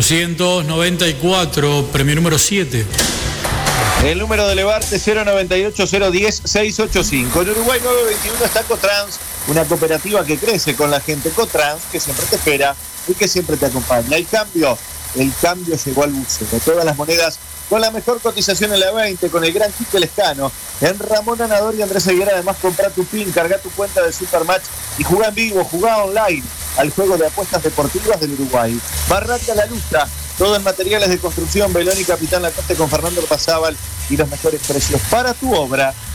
894, premio número 7. El número de Levarte 098-010-685. En Uruguay 921 está Cotrans, una cooperativa que crece con la gente. Cotrans, que siempre te espera y que siempre te acompaña. El cambio llegó al buceo. Todas las monedas con la mejor cotización en la 20, con el gran Quique Lescano. En Ramón Anador y Andrés Aguilera, además, comprá tu PIN, carga tu cuenta de Supermatch y jugá en vivo, jugá online al juego de apuestas deportivas del Uruguay. Barraca La Lustra, todo en materiales de construcción, Belón y Capitán Lacoste con Fernando Orpazábal y los mejores precios para tu obra.